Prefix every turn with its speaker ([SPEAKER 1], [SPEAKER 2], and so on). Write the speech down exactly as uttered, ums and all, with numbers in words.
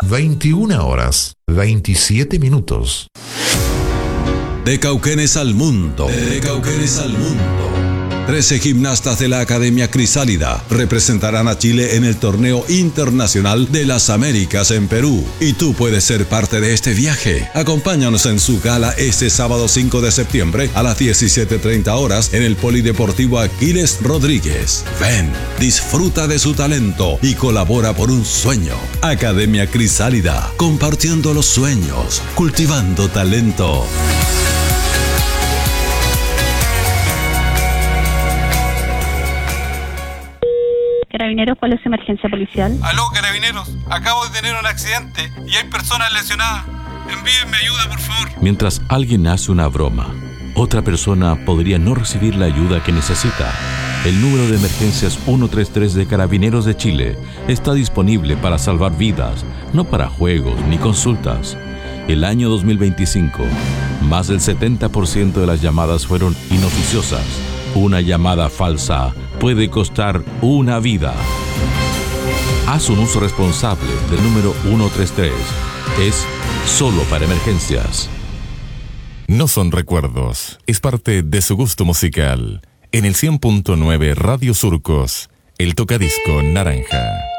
[SPEAKER 1] veintiuna horas, veintisiete minutos.
[SPEAKER 2] De Cauquenes al mundo. De Cauquenes al mundo. trece gimnastas de la Academia Crisálida representarán a Chile en el Torneo Internacional de las Américas en Perú. Y tú puedes ser parte de este viaje. Acompáñanos en su gala este sábado cinco de septiembre a las diecisiete treinta horas en el Polideportivo Aquiles Rodríguez. Ven, disfruta de su talento y colabora por un sueño. Academia Crisálida, compartiendo los sueños, cultivando talento.
[SPEAKER 3] Carabineros, ¿cuál es su emergencia policial?
[SPEAKER 4] Aló, Carabineros, acabo de tener un accidente y hay personas lesionadas. Envíenme ayuda, por favor.
[SPEAKER 5] Mientras alguien hace una broma, otra persona podría no recibir la ayuda que necesita. El número de emergencias ciento treinta y tres de Carabineros de Chile está disponible para salvar vidas, no para juegos ni consultas. El año dos mil veinticinco, más del setenta por ciento de las llamadas fueron inoficiosas. Una llamada falsa puede costar una vida. Haz un uso responsable del número ciento treinta y tres. Es solo para emergencias.
[SPEAKER 6] No son recuerdos, es parte de su gusto musical. En el cien punto nueve Radio Surcos, el tocadisco naranja.